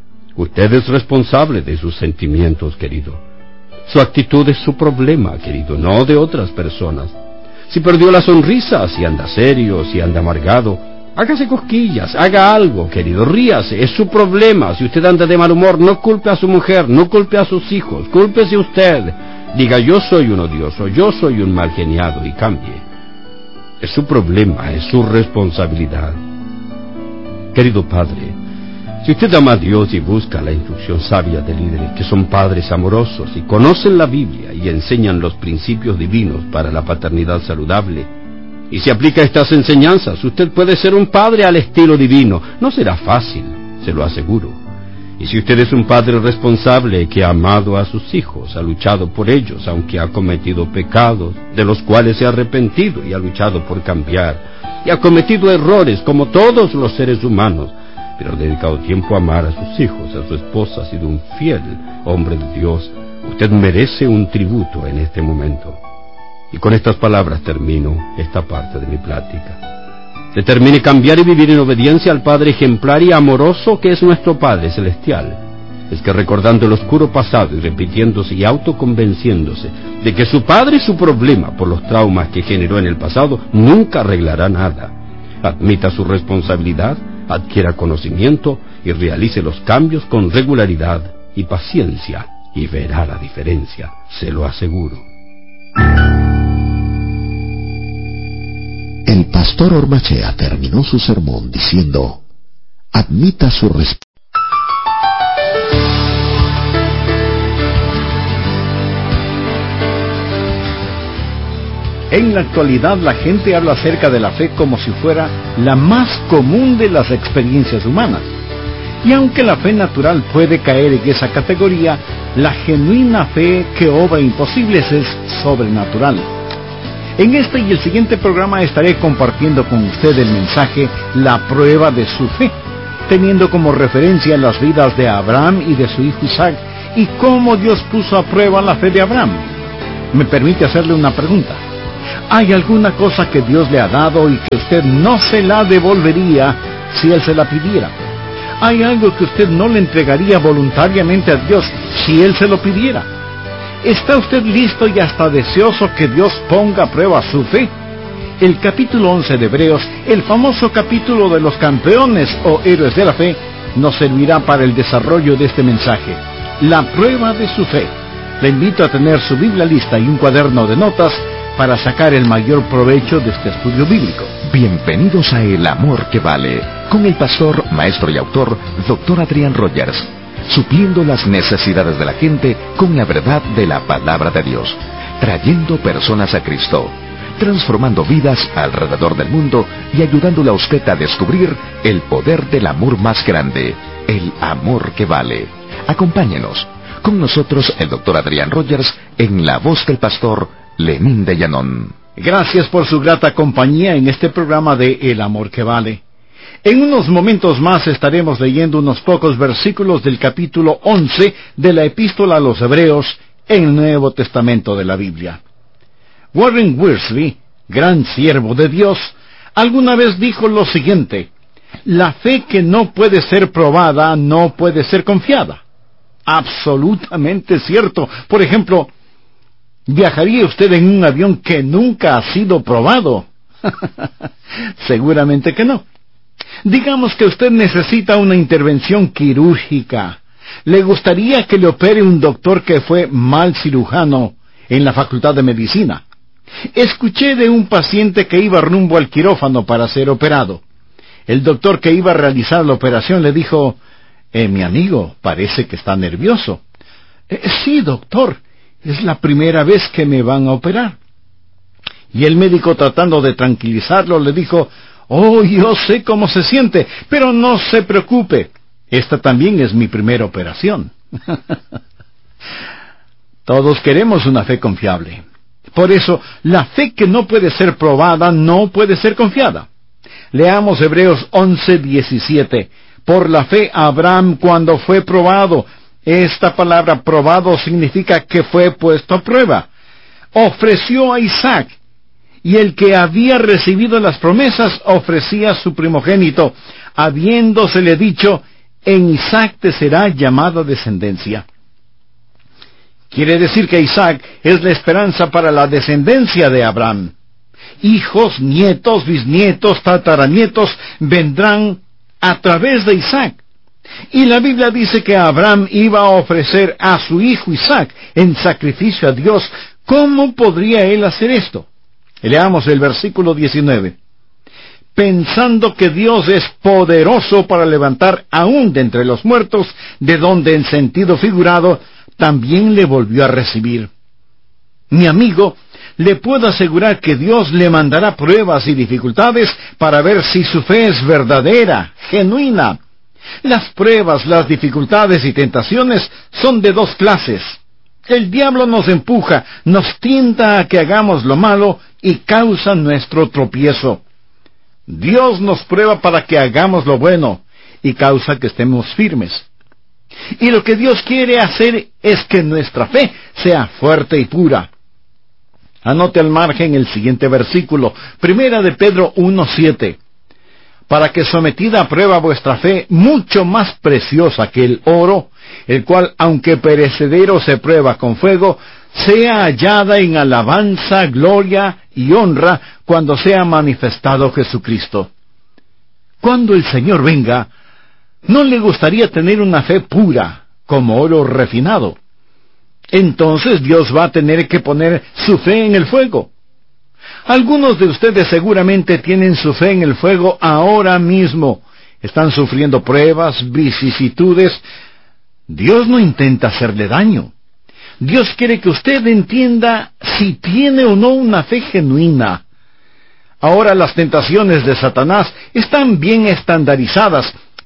B: Usted es responsable de sus sentimientos, querido. Su actitud es su problema, querido, no de otras personas. Si perdió la sonrisa, si anda serio, si anda amargado, hágase cosquillas, haga algo, querido, ríase, es su problema. Si usted anda de mal humor, no culpe a su mujer, no culpe a sus hijos, cúlpese usted. Diga, yo soy un odioso, yo soy un mal geniado, y cambie. Es su problema, es su responsabilidad. Querido Padre, si usted ama a Dios y busca la instrucción sabia de líderes que son padres amorosos y conocen la Biblia y enseñan los principios divinos para la paternidad saludable, y si aplica estas enseñanzas, usted puede ser un padre al estilo divino. No será fácil, se lo aseguro. Y si usted es un padre responsable que ha amado a sus hijos, ha luchado por ellos, aunque ha cometido pecados, de los cuales se ha arrepentido y ha luchado por cambiar, y ha cometido errores como todos los seres humanos, pero ha dedicado tiempo a amar a sus hijos, a su esposa, ha sido un fiel hombre de Dios, usted merece un tributo en este momento. Y con estas palabras termino esta parte de mi plática. Determine cambiar y vivir en obediencia al Padre ejemplar y amoroso que es nuestro Padre Celestial. Es que recordando el oscuro pasado y repitiéndose y autoconvenciéndose de que su Padre es su problema por los traumas que generó en el pasado, nunca arreglará nada. Admita su responsabilidad, adquiera conocimiento y realice los cambios con regularidad y paciencia, y verá la diferencia, se lo aseguro.
D: El pastor Ormachea terminó su sermón diciendo, admita su respeto.
E: En la actualidad la gente habla acerca de la fe como si fuera la más común de las experiencias humanas. Y aunque la fe natural puede caer en esa categoría, la genuina fe que obra imposibles es sobrenatural. En este y el siguiente programa estaré compartiendo con usted el mensaje La prueba de su fe, teniendo como referencia las vidas de Abraham y de su hijo Isaac, y cómo Dios puso a prueba la fe de Abraham. Me permite hacerle una pregunta. ¿Hay alguna cosa que Dios le ha dado y que usted no se la devolvería si Él se la pidiera? ¿Hay algo que usted no le entregaría voluntariamente a Dios si Él se lo pidiera? ¿Está usted listo y hasta deseoso que Dios ponga a prueba su fe? El capítulo once de Hebreos, el famoso capítulo de los campeones o héroes de la fe, nos servirá para el desarrollo de este mensaje, la prueba de su fe. Le invito a tener su Biblia lista y un cuaderno de notas para sacar el mayor provecho de este estudio bíblico.
F: Bienvenidos a El Amor que Vale, con el pastor, maestro y autor, doctor Adrián Rogers, supliendo las necesidades de la gente con la verdad de la palabra de Dios, trayendo personas a Cristo, transformando vidas alrededor del mundo y ayudándole a usted a descubrir el poder del amor más grande, el amor que vale. Acompáñenos. Con nosotros el doctor Adrián Rogers en la voz del pastor Lenín de Llanón.
E: Gracias por su grata compañía en este programa de El Amor que Vale. En unos momentos más estaremos leyendo unos pocos versículos del capítulo once de la Epístola a los Hebreos en el Nuevo Testamento de la Biblia. Warren Wiersbe, gran siervo de Dios, alguna vez dijo lo siguiente: la fe que no puede ser probada no puede ser confiada. Absolutamente cierto. Por ejemplo, ¿viajaría usted en un avión que nunca ha sido probado? Seguramente que no. Digamos que usted necesita una intervención quirúrgica. ¿Le gustaría que le opere un doctor que fue mal cirujano en la Facultad de Medicina? Escuché de un paciente que iba rumbo al quirófano para ser operado. El doctor que iba a realizar la operación le dijo: Eh, mi amigo, parece que está nervioso. Eh, sí, doctor, es la primera vez que me van a operar. Y el médico, tratando de tranquilizarlo, le dijo: oh, yo sé cómo se siente, pero no se preocupe, esta también es mi primera operación. Todos queremos una fe confiable. Por eso, la fe que no puede ser probada no puede ser confiada. Leamos Hebreos once diecisiete. Por la fe Abraham, cuando fue probado, esta palabra probado significa que fue puesto a prueba, ofreció a Isaac, y el que había recibido las promesas ofrecía a su primogénito, habiéndosele dicho: en Isaac te será llamada descendencia. Quiere decir que Isaac es la esperanza para la descendencia de Abraham. Hijos, nietos, bisnietos, tataranietos vendrán a través de Isaac. Y la Biblia dice que Abraham iba a ofrecer a su hijo Isaac en sacrificio a Dios. ¿Cómo podría él hacer esto? Leamos el versículo diecinueve. Pensando que Dios es poderoso para levantar aún de entre los muertos, de donde en sentido figurado también le volvió a recibir. Mi amigo, le puedo asegurar que Dios le mandará pruebas y dificultades para ver si su fe es verdadera, genuina. Las pruebas, las dificultades y tentaciones son de dos clases. El diablo nos empuja, nos tienta a que hagamos lo malo y causa nuestro tropiezo. Dios nos prueba para que hagamos lo bueno y causa que estemos firmes. Y lo que Dios quiere hacer es que nuestra fe sea fuerte y pura. Anote al margen el siguiente versículo, Primera de Pedro uno siete. Para que sometida a prueba vuestra fe, mucho más preciosa que el oro, el cual, aunque perecedero se prueba con fuego, sea hallada en alabanza, gloria y honra cuando sea manifestado Jesucristo. Cuando el Señor venga, ¿no le gustaría tener una fe pura, como oro refinado? Entonces Dios va a tener que poner su fe en el fuego. Algunos de ustedes seguramente tienen su fe en el fuego ahora mismo. Están sufriendo pruebas, vicisitudes. Dios no intenta hacerle daño. Dios quiere que usted entienda si tiene o no una fe genuina. Ahora las tentaciones de Satanás están bien estandarizadas,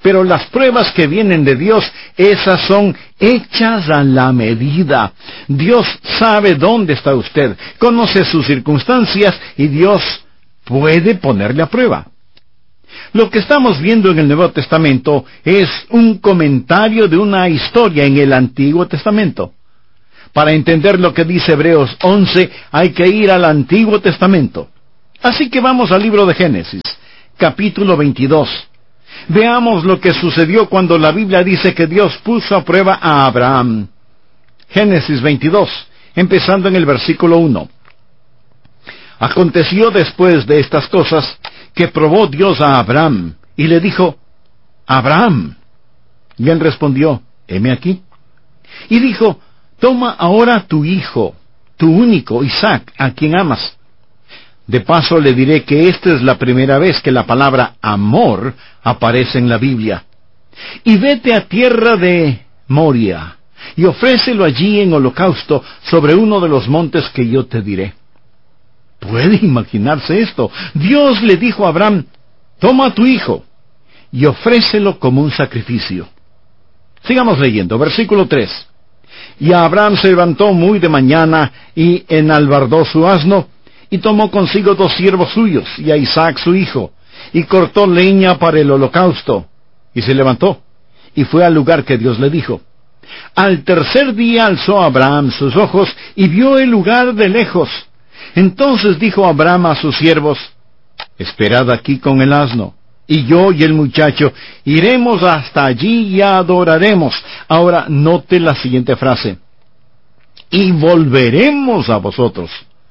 E: Pero las pruebas que vienen de Dios, esas son hechas a la medida. Dios sabe dónde está usted, conoce sus circunstancias y Dios puede ponerle a prueba. Lo que estamos viendo en el Nuevo Testamento es un comentario de una historia en el Antiguo Testamento. Para entender lo que dice Hebreos once, hay que ir al Antiguo Testamento. Así que vamos al libro de Génesis, capítulo veintidós. Veamos lo que sucedió cuando la Biblia dice que Dios puso a prueba a Abraham. Génesis veintidós, empezando en el versículo uno. Aconteció después de estas cosas que probó Dios a Abraham, y le dijo, Abraham. Y él respondió, heme aquí. Y dijo, toma ahora tu hijo, tu único, Isaac, a quien amas. De paso le diré que esta es la primera vez que la palabra amor aparece en la Biblia. Y vete a tierra de Moria, y ofrécelo allí en holocausto sobre uno de los montes que yo te diré. ¿Puede imaginarse esto? Dios le dijo a Abraham, toma a tu hijo, y ofrécelo como un sacrificio. Sigamos leyendo, versículo tres. Y Abraham se levantó muy de mañana, y enalbardó su asno, y tomó consigo dos siervos suyos, y a Isaac su hijo, y cortó leña para el holocausto, y se levantó, y fue al lugar que Dios le dijo. Al tercer día alzó Abraham sus ojos, y vio el lugar de lejos. Entonces dijo Abraham a sus siervos, esperad aquí con el asno, y yo y el muchacho iremos hasta allí y adoraremos. Ahora note la siguiente frase, y volveremos a vosotros.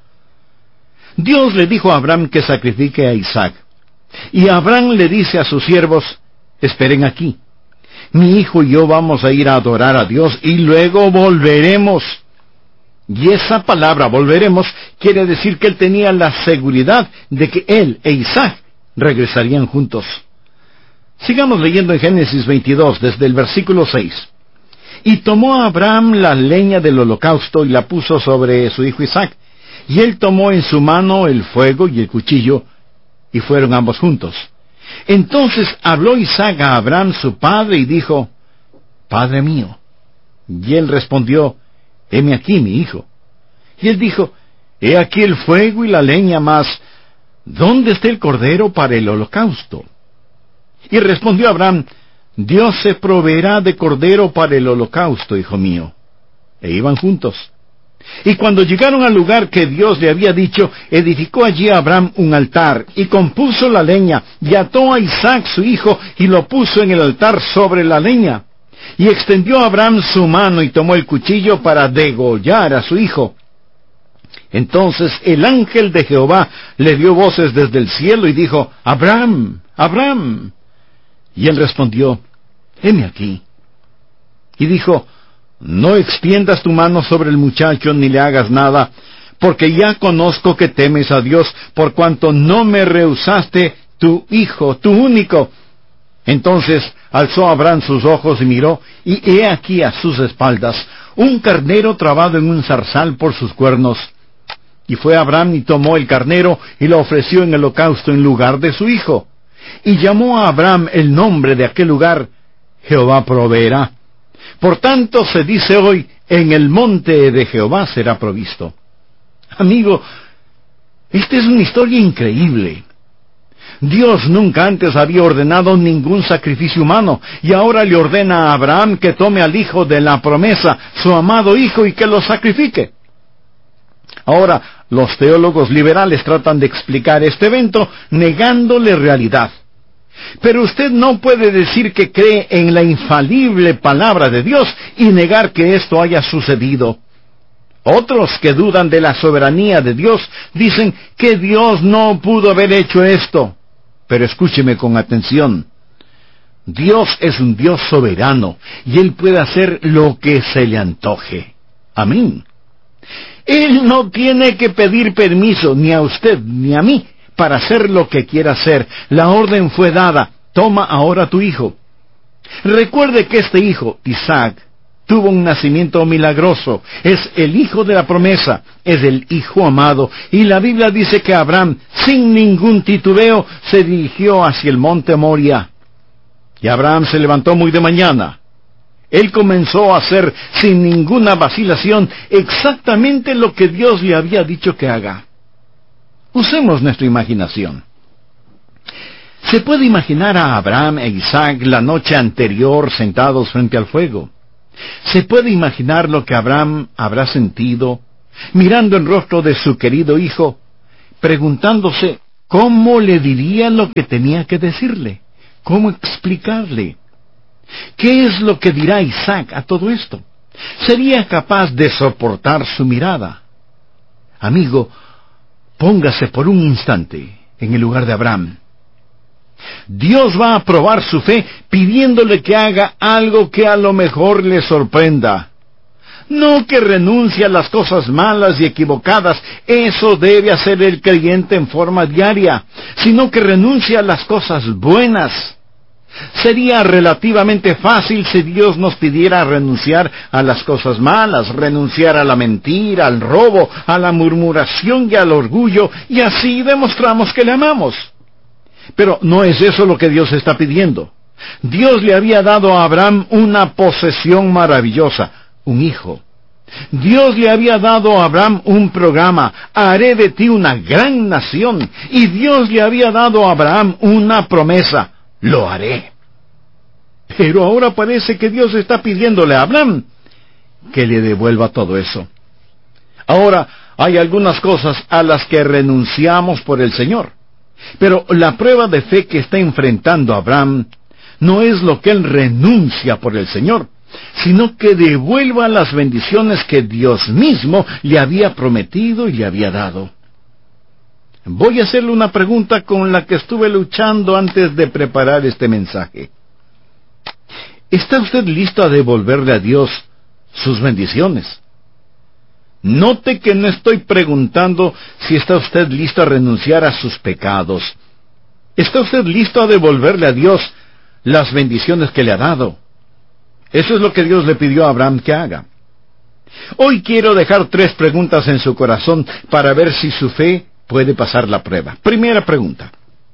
E: Dios le dijo a Abraham que sacrifique a Isaac, y Abraham le dice a sus siervos, esperen aquí, mi hijo y yo vamos a ir a adorar a Dios, y luego volveremos. Y esa palabra, volveremos, quiere decir que él tenía la seguridad de que él e Isaac regresarían juntos. Sigamos leyendo en Génesis veintidós, desde el versículo seis. Y tomó a Abraham la leña del holocausto y la puso sobre su hijo Isaac, y él tomó en su mano el fuego y el cuchillo, y fueron ambos juntos. Entonces habló Isaac a Abraham su padre y dijo, Padre mío. Y él respondió, heme aquí, mi hijo. Y él dijo, he aquí el fuego y la leña, mas ¿dónde está el cordero para el holocausto? Y respondió Abraham, Dios se proveerá de cordero para el holocausto, hijo mío. E iban juntos. Y cuando llegaron al lugar que Dios le había dicho, edificó allí Abraham un altar, y compuso la leña, y ató a Isaac su hijo, y lo puso en el altar sobre la leña. Y extendió Abraham su mano y tomó el cuchillo para degollar a su hijo. Entonces el ángel de Jehová le dio voces desde el cielo y dijo, Abraham, Abraham. Y él respondió, heme aquí. Y dijo, no extiendas tu mano sobre el muchacho ni le hagas nada, porque ya conozco que temes a Dios, por cuanto no me rehusaste tu hijo, tu único. Entonces alzó Abraham sus ojos y miró, y he aquí a sus espaldas un carnero trabado en un zarzal por sus cuernos. Y fue Abraham y tomó el carnero y lo ofreció en holocausto en lugar de su hijo. Y llamó a Abraham el nombre de aquel lugar, Jehová proveerá. Por tanto se dice hoy, en el monte de Jehová será provisto. Amigo, esta es una historia increíble. Dios nunca antes había ordenado ningún sacrificio humano, y ahora le ordena a Abraham que tome al hijo de la promesa, su amado hijo, y que lo sacrifique. Ahora, los teólogos liberales tratan de explicar este evento negándole realidad. Pero usted no puede decir que cree en la infalible palabra de Dios y negar que esto haya sucedido. Otros que dudan de la soberanía de Dios dicen que Dios no pudo haber hecho esto. Pero escúcheme con atención. Dios es un Dios soberano y Él puede hacer lo que se le antoje. Amén. Él no tiene que pedir permiso ni a usted ni a mí para hacer lo que quiera hacer. La orden fue dada. Toma ahora tu hijo. Recuerde que este hijo, Isaac, tuvo un nacimiento milagroso. Es el hijo de la promesa. Es el hijo amado. Y la Biblia dice que Abraham, sin ningún titubeo, se dirigió hacia el monte Moria. Y Abraham se levantó muy de mañana. Él comenzó a hacer, sin ninguna vacilación, exactamente lo que Dios le había dicho que haga. Usemos nuestra imaginación. ¿Se puede imaginar a Abraham e Isaac la noche anterior sentados frente al fuego? ¿Se puede imaginar lo que Abraham habrá sentido, mirando el rostro de su querido hijo, preguntándose cómo le diría lo que tenía que decirle? ¿Cómo explicarle? ¿Qué es lo que dirá Isaac a todo esto? ¿Sería capaz de soportar su mirada? Amigo, póngase por un instante en el lugar de Abraham. Dios va a probar su fe pidiéndole que haga algo que a lo mejor le sorprenda. No que renuncie a las cosas malas y equivocadas, eso debe hacer el creyente en forma diaria, sino que renuncie a las cosas buenas. Sería relativamente fácil si Dios nos pidiera renunciar a las cosas malas, renunciar a la mentira, al robo, a la murmuración y al orgullo, y así demostramos que le amamos. Pero no es eso lo que Dios está pidiendo. Dios le había dado a Abraham una posesión maravillosa, un hijo. Dios le había dado a Abraham un programa, haré de ti una gran nación, y Dios le había dado a Abraham una promesa, lo haré. Pero ahora parece que Dios está pidiéndole a Abraham que le devuelva todo eso. Ahora, hay algunas cosas a las que renunciamos por el Señor. Pero la prueba de fe que está enfrentando Abraham no es lo que él renuncia por el Señor, sino que devuelva las bendiciones que Dios mismo le había prometido y le había dado. Voy a hacerle una pregunta con la que estuve luchando antes de preparar este mensaje. ¿Está usted listo a devolverle a Dios sus bendiciones? Note que no estoy preguntando si está usted listo a renunciar a sus pecados. ¿Está usted listo a devolverle a Dios las bendiciones que le ha dado? Eso es lo que Dios le pidió a Abraham que haga. Hoy quiero dejar tres preguntas en su corazón para ver si su fe puede pasar la prueba. Primera pregunta.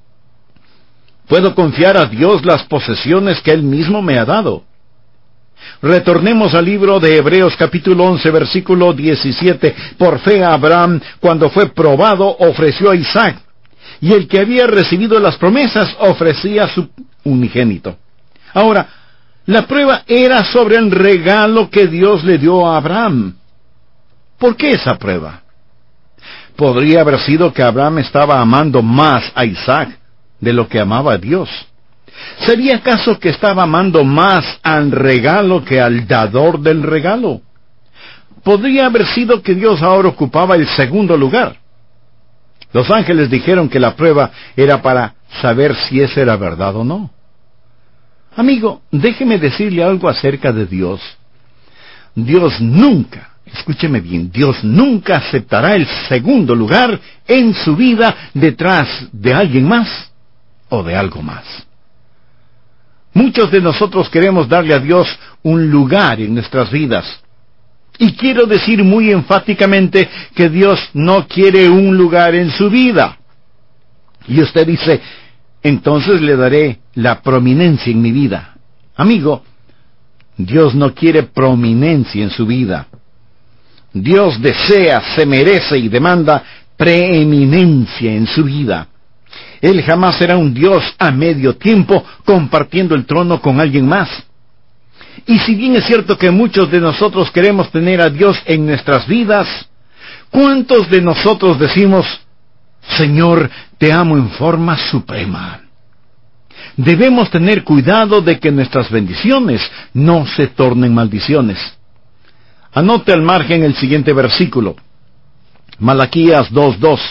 E: ¿Puedo confiar a Dios las posesiones que Él mismo me ha dado? Retornemos al libro de Hebreos capítulo once, versículo diecisiete. Por fe Abraham, cuando fue probado, ofreció a Isaac, y el que había recibido las promesas ofrecía a su unigénito. Ahora, la prueba era sobre el regalo que Dios le dio a Abraham. ¿Por qué esa prueba? Podría haber sido que Abraham estaba amando más a Isaac de lo que amaba a Dios. ¿Sería acaso que estaba amando más al regalo que al dador del regalo? Podría haber sido que Dios ahora ocupaba el segundo lugar. Los ángeles dijeron que la prueba era para saber si eso era verdad o no. Amigo, déjeme decirle algo acerca de Dios. Dios nunca, escúcheme bien, Dios nunca aceptará el segundo lugar en su vida detrás de alguien más o de algo más. Muchos de nosotros queremos darle a Dios un lugar en nuestras vidas. Y quiero decir muy enfáticamente que Dios no quiere un lugar en su vida. Y usted dice, entonces le daré la prominencia en mi vida. Amigo, Dios no quiere prominencia en su vida. Dios desea, se merece y demanda preeminencia en su vida. Él jamás será un Dios a medio tiempo compartiendo el trono con alguien más. Y si bien es cierto que muchos de nosotros queremos tener a Dios en nuestras vidas, ¿cuántos de nosotros decimos, Señor, te amo en forma suprema? Debemos tener cuidado de que nuestras bendiciones no se tornen maldiciones. Anote al margen el siguiente versículo, Malaquías dos dos.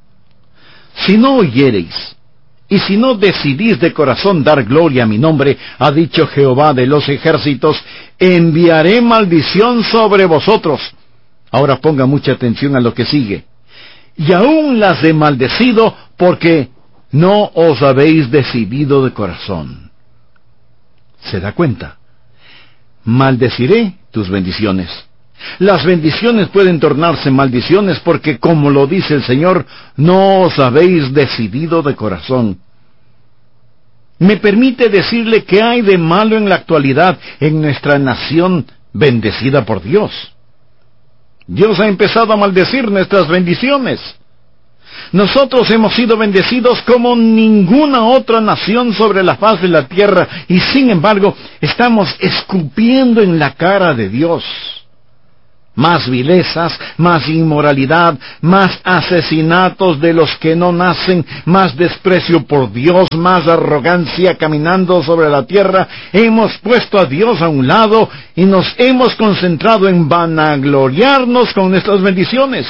E: Si no oyereis, y si no decidís de corazón dar gloria a mi nombre, ha dicho Jehová de los ejércitos, enviaré maldición sobre vosotros. Ahora ponga mucha atención a lo que sigue. Y aún las he maldecido, porque no os habéis decidido de corazón. ¿Se da cuenta? Maldeciré tus bendiciones. Las bendiciones pueden tornarse maldiciones porque, como lo dice el Señor, no os habéis decidido de corazón. me permite decirle qué hay de malo en la actualidad en nuestra nación bendecida por Dios. Dios ha empezado a maldecir nuestras bendiciones. Nosotros hemos sido bendecidos como ninguna otra nación sobre la faz de la tierra, y sin embargo estamos escupiendo en la cara de Dios. Más vilezas, más inmoralidad, más asesinatos de los que no nacen, más desprecio por Dios, más arrogancia caminando sobre la tierra. Hemos puesto a Dios a un lado y nos hemos concentrado en vanagloriarnos con nuestras bendiciones.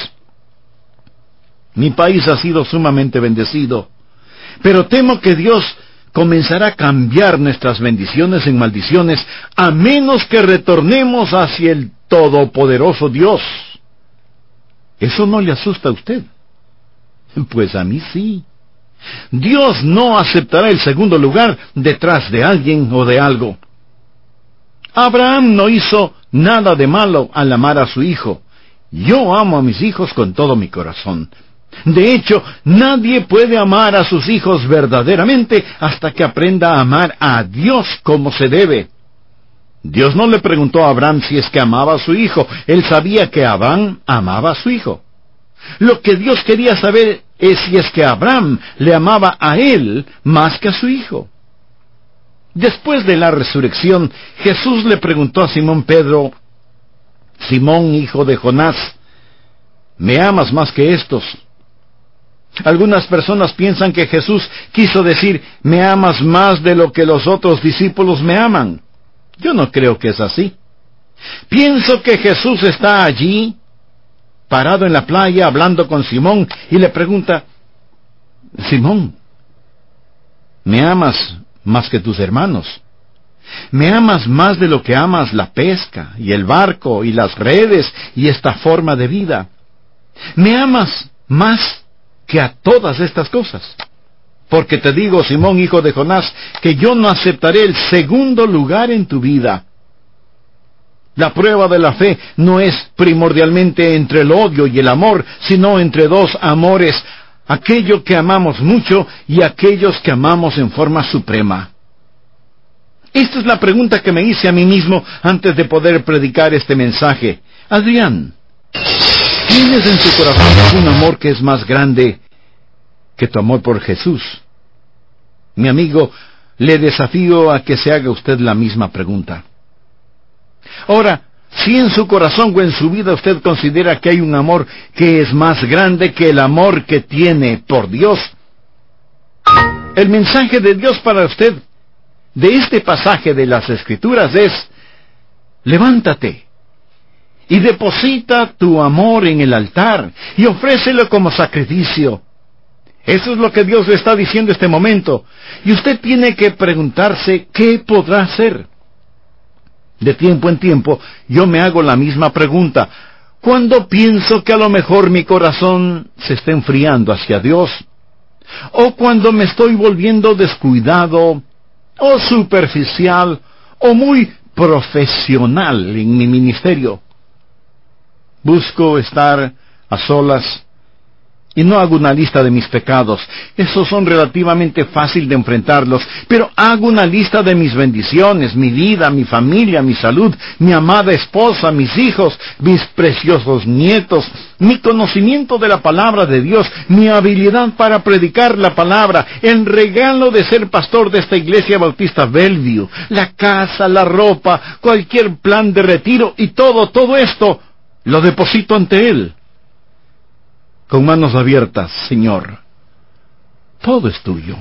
E: Mi país ha sido sumamente bendecido, pero temo que Dios comenzará a cambiar nuestras bendiciones en maldiciones, a menos que retornemos hacia el Todopoderoso Dios. ¿Eso no le asusta a usted? Pues a mí sí. Dios no aceptará el segundo lugar detrás de alguien o de algo. Abraham no hizo nada de malo al amar a su hijo. Yo amo a mis hijos con todo mi corazón. De hecho, nadie puede amar a sus hijos verdaderamente hasta que aprenda a amar a Dios como se debe. Dios no le preguntó a Abraham si es que amaba a su hijo. Él sabía que Abraham amaba a su hijo. Lo que Dios quería saber es si es que Abraham le amaba a él más que a su hijo. Después de la resurrección, Jesús le preguntó a Simón Pedro: Simón, hijo de Jonás, ¿me amas más que estos? Algunas personas piensan que Jesús quiso decir: ¿me amas más de lo que los otros discípulos me aman? Yo no creo que es así. Pienso que Jesús está allí, parado en la playa, hablando con Simón, y le pregunta: Simón, ¿me amas más que tus hermanos? ¿Me amas más de lo que amas la pesca, y el barco, y las redes, y esta forma de vida? ¿Me amas más que a todas estas cosas? Porque te digo, Simón, hijo de Jonás, que yo no aceptaré el segundo lugar en tu vida. La prueba de la fe no es primordialmente entre el odio y el amor, sino entre dos amores, aquello que amamos mucho y aquellos que amamos en forma suprema. Esta es la pregunta que me hice a mí mismo antes de poder predicar este mensaje. Adrián, ¿tienes en tu corazón un amor que es más grande que tu amor por Jesús? Mi amigo, le desafío a que se haga usted la misma pregunta. Ahora, si en su corazón o en su vida usted considera que hay un amor que es más grande que el amor que tiene por Dios, el mensaje de Dios para usted de este pasaje de las Escrituras es: levántate y deposita tu amor en el altar y ofrécelo como sacrificio. Eso es lo que Dios le está diciendo este momento. Y usted tiene que preguntarse qué podrá hacer. De tiempo en tiempo yo me hago la misma pregunta. ¿Cuándo pienso que a lo mejor mi corazón se está enfriando hacia Dios? ¿O cuando me estoy volviendo descuidado, o superficial, o muy profesional en mi ministerio? Busco estar a solas y no hago una lista de mis pecados. Esos son relativamente fácil de enfrentarlos, pero hago una lista de mis bendiciones, mi vida, mi familia, mi salud, mi amada esposa, mis hijos, mis preciosos nietos, mi conocimiento de la palabra de Dios, mi habilidad para predicar la palabra, el regalo de ser pastor de esta iglesia bautista Bellevue, la casa, la ropa, cualquier plan de retiro, y todo, todo esto lo deposito ante Él. Con manos abiertas, Señor, todo es tuyo.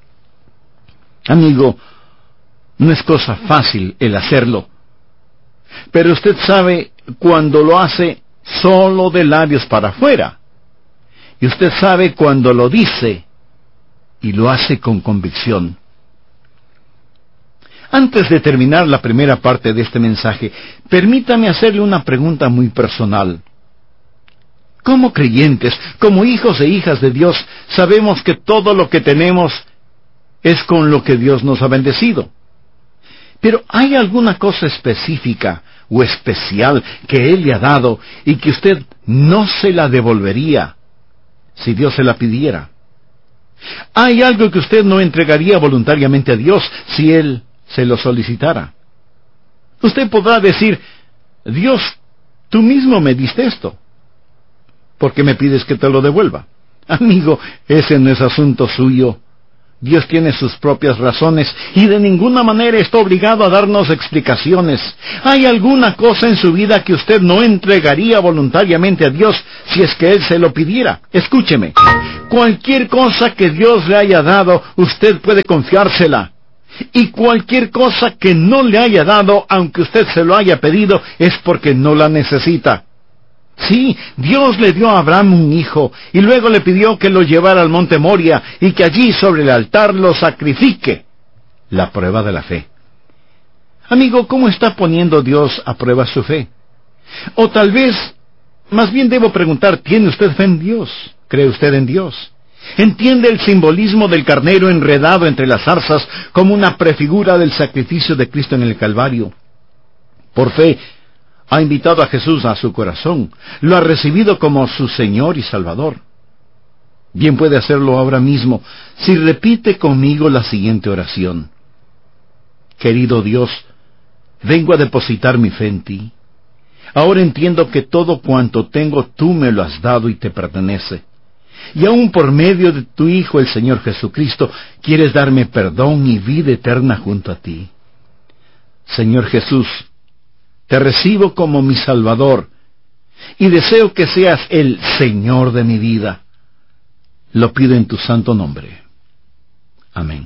E: Amigo, no es cosa fácil el hacerlo, pero usted sabe cuando lo hace solo de labios para afuera, y usted sabe cuando lo dice y lo hace con convicción. Antes de terminar la primera parte de este mensaje, permítame hacerle una pregunta muy personal. Como creyentes, como hijos e hijas de Dios, sabemos que todo lo que tenemos es con lo que Dios nos ha bendecido. Pero ¿hay alguna cosa específica o especial que Él le ha dado y que usted no se la devolvería si Dios se la pidiera? Hay algo que usted no entregaría voluntariamente a Dios si Él se lo solicitara. Usted podrá decir: Dios, tú mismo me diste esto, ¿por qué me pides que te lo devuelva? Amigo, ese no es asunto suyo. Dios tiene sus propias razones y de ninguna manera está obligado a darnos explicaciones. ¿Hay alguna cosa en su vida que usted no entregaría voluntariamente a Dios si es que Él se lo pidiera? Escúcheme, cualquier cosa que Dios le haya dado, usted puede confiársela. Y cualquier cosa que no le haya dado, aunque usted se lo haya pedido, es porque no la necesita. Sí, Dios le dio a Abraham un hijo, y luego le pidió que lo llevara al monte Moria, y que allí sobre el altar lo sacrifique. La prueba de la fe. Amigo, ¿cómo está poniendo Dios a prueba su fe? O tal vez, más bien debo preguntar, ¿tiene usted fe en Dios? ¿Cree usted en Dios? ¿Entiende el simbolismo del carnero enredado entre las zarzas como una prefigura del sacrificio de Cristo en el Calvario? Por fe, ha invitado a Jesús a su corazón, lo ha recibido como su Señor y Salvador. Bien puede hacerlo ahora mismo, si repite conmigo la siguiente oración. Querido Dios, vengo a depositar mi fe en ti. Ahora entiendo que todo cuanto tengo tú me lo has dado y te pertenece. Y aún por medio de tu Hijo, el Señor Jesucristo, quieres darme perdón y vida eterna junto a ti. Señor Jesús, te recibo como mi Salvador, y deseo que seas el Señor de mi vida. Lo pido en tu santo nombre. Amén.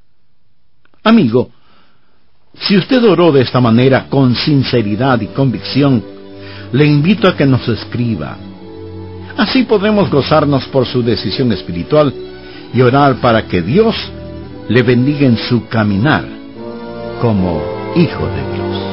E: Amigo, si usted oró de esta manera con sinceridad y convicción, le invito a que nos escriba. Así podremos gozarnos por su decisión espiritual y orar para que Dios le bendiga en su caminar como hijo de Dios.